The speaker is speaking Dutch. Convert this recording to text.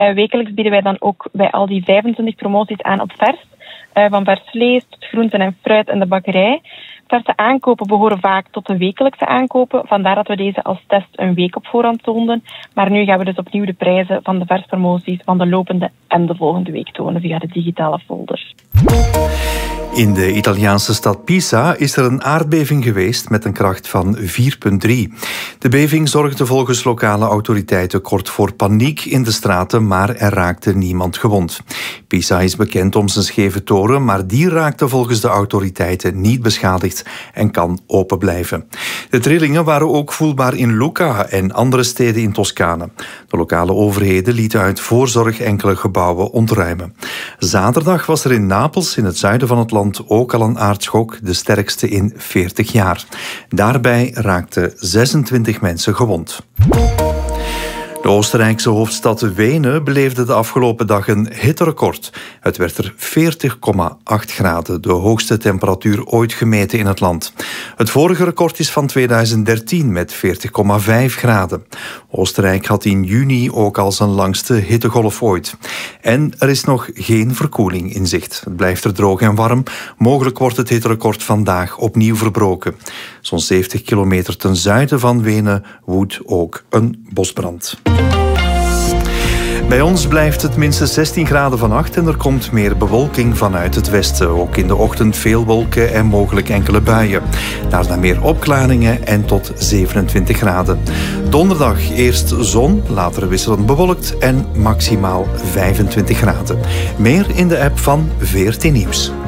Wekelijks bieden wij dan ook bij al die 25 promoties aan op vers. Van vers vlees tot groenten en fruit en de bakkerij. Verse aankopen behoren vaak tot de wekelijkse aankopen. Vandaar dat we deze als test een week op voorhand toonden. Maar nu gaan we dus opnieuw de prijzen van de verspromoties van de lopende en de volgende week tonen via de digitale folder. In de Italiaanse stad Pisa is er een aardbeving geweest met een kracht van 4,3. De beving zorgde volgens lokale autoriteiten kort voor paniek in de straten, maar er raakte niemand gewond. Pisa is bekend om zijn scheve toren, maar die raakte volgens de autoriteiten niet beschadigd en kan open blijven. De trillingen waren ook voelbaar in Lucca en andere steden in Toscane. De lokale overheden lieten uit voorzorg enkele gebouwen ontruimen. Zaterdag was er in Napels, in het zuiden van het land, ook al een aardschok, de sterkste in 40 jaar. Daarbij raakten 26 mensen gewond. De Oostenrijkse hoofdstad Wenen beleefde de afgelopen dag een hitterecord. Het werd er 40,8 graden, de hoogste temperatuur ooit gemeten in het land. Het vorige record is van 2013 met 40,5 graden. Oostenrijk had in juni ook al zijn langste hittegolf ooit. En er is nog geen verkoeling in zicht. Het blijft er droog en warm. Mogelijk wordt het hitterecord vandaag opnieuw verbroken. Zo'n 70 kilometer ten zuiden van Wenen woedt ook een bosbrand. Bij ons blijft het minstens 16 graden vannacht en er komt meer bewolking vanuit het westen. Ook in de ochtend veel wolken en mogelijk enkele buien. Daarna meer opklaringen en tot 27 graden. Donderdag eerst zon, later wisselend bewolkt en maximaal 25 graden. Meer in de app van VRT Nieuws.